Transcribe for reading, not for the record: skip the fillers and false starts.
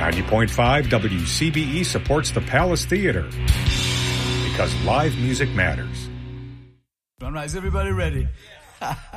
90.5 WCBE supports the Palace Theater because live music matters. All right, is everybody ready?